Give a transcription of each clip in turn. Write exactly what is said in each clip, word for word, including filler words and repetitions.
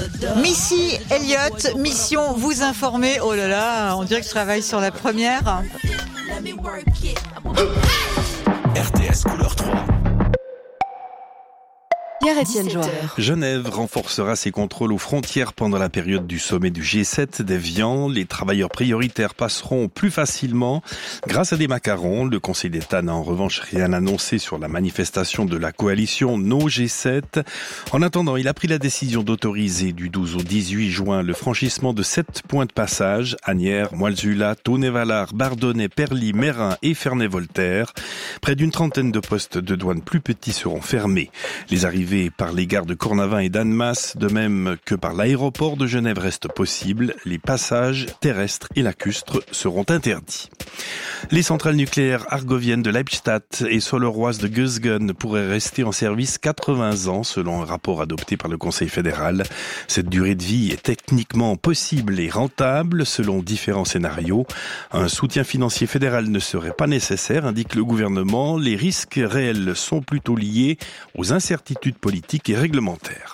Missy Elliott, mission vous informer. Oh là là, on dirait que je travaille sur la première. R T S couleur trois. Pierre-Étienne Joire. Genève renforcera ses contrôles aux frontières pendant la période du sommet du G sept d'Évian. Les travailleurs prioritaires passeront plus facilement grâce à des macarons. Le Conseil d'État n'a en revanche rien annoncé sur la manifestation de la coalition No G sept. En attendant, il a pris la décision d'autoriser du douze au dix-huit juin le franchissement de sept points de passage: Asnières, Moilzula, Tonnet-Valard, Bardonnay, Perly, Meyrin et Ferney-Voltaire. Près d'une trentaine de postes de douane plus petits seront fermés. Les arrivées par les gares de Cornavin et d'Annemasse, de même que par l'aéroport de Genève, restent possibles. Les passages terrestres et lacustres seront interdits. Les centrales nucléaires argoviennes de Leibstadt et soloroises de Gösgen pourraient rester en service quatre-vingts ans, selon un rapport adopté par le Conseil fédéral. Cette durée de vie est techniquement possible et rentable, selon différents scénarios. Un soutien financier fédéral ne serait pas nécessaire, indique le gouvernement. Les risques réels sont plutôt liés aux incertitudes politiques et réglementaires.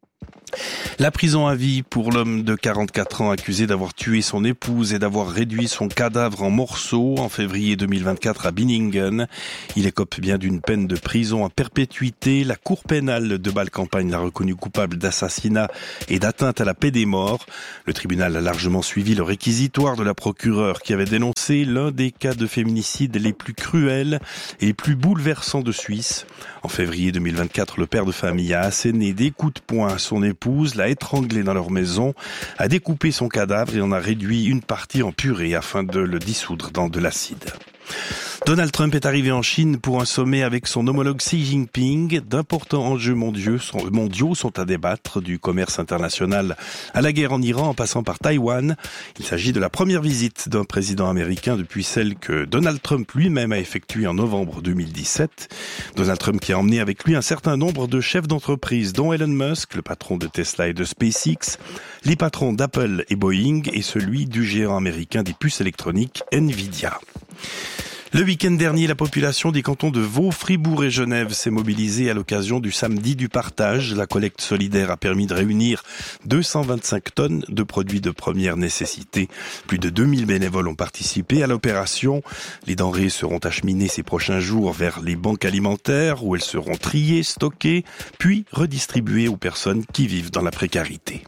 La prison à vie pour l'homme de quarante-quatre ans accusé d'avoir tué son épouse et d'avoir réduit son cadavre en morceaux en février deux mille vingt-quatre à Binningen. Il écope bien d'une peine de prison à perpétuité. La cour pénale de Bâle-Campagne l'a reconnu coupable d'assassinat et d'atteinte à la paix des morts. Le tribunal a largement suivi le réquisitoire de la procureure qui avait dénoncé l'un des cas de féminicide les plus cruels et les plus bouleversants de Suisse. En février deux mille vingt-quatre, le père de famille a asséné des coups de poing à son épouse, l'a étranglé dans leur maison, a découpé son cadavre et en a réduit une partie en purée afin de le dissoudre dans de l'acide. Donald Trump est arrivé en Chine pour un sommet avec son homologue Xi Jinping. D'importants enjeux mondiaux sont, mondiaux sont à débattre, du commerce international à la guerre en Iran en passant par Taïwan. Il s'agit de la première visite d'un président américain depuis celle que Donald Trump lui-même a effectuée en novembre deux mille dix-sept. Donald Trump qui a emmené avec lui un certain nombre de chefs d'entreprise, dont Elon Musk, le patron de Tesla et de SpaceX, les patrons d'Apple et Boeing et celui du géant américain des puces électroniques Nvidia. Le week-end dernier, la population des cantons de Vaud, Fribourg et Genève s'est mobilisée à l'occasion du samedi du partage. La collecte solidaire a permis de réunir deux cent vingt-cinq tonnes de produits de première nécessité. Plus de deux mille bénévoles ont participé à l'opération. Les denrées seront acheminées ces prochains jours vers les banques alimentaires où elles seront triées, stockées, puis redistribuées aux personnes qui vivent dans la précarité.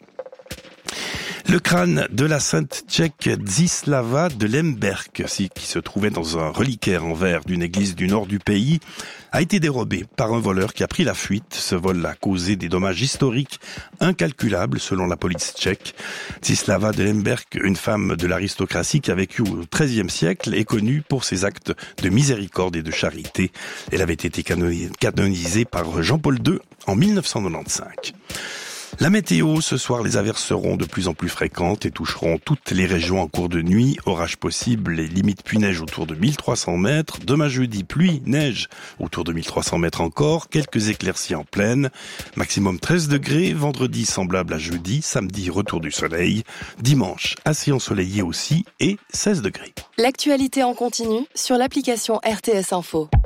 Le crâne de la sainte tchèque Zdzislava de Lemberg, qui se trouvait dans un reliquaire en verre d'une église du nord du pays, a été dérobé par un voleur qui a pris la fuite. Ce vol a causé des dommages historiques incalculables selon la police tchèque. Zdzislava de Lemberg, une femme de l'aristocratie qui a vécu au treizième siècle, est connue pour ses actes de miséricorde et de charité. Elle avait été canonisée par Jean-Paul deux en mille neuf cent quatre-vingt-quinze. La météo, ce soir, les averses seront de plus en plus fréquentes et toucheront toutes les régions en cours de nuit. Orage possible et limite pluie-neige autour de mille trois cents mètres. Demain jeudi, pluie, neige autour de mille trois cents mètres encore. Quelques éclaircies en pleine. Maximum treize degrés. Vendredi, semblable à jeudi. Samedi, retour du soleil. Dimanche, assez ensoleillé aussi et seize degrés. L'actualité en continu sur l'application R T S Info.